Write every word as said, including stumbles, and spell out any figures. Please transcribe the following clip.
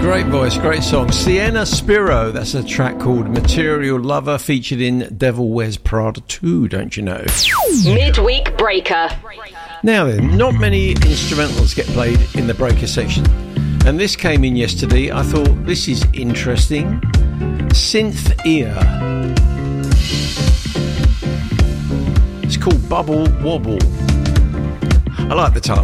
Great voice, great song. Sienna Spiro, that's a track called Material Lover, featured in Devil Wears Prada two, don't you know? Midweek Breaker. Now then, not many instrumentals get played in the Breaker section, and this came in yesterday. I thought, this is interesting. Synth Ear. It's called Bubble Wobble. I like the title.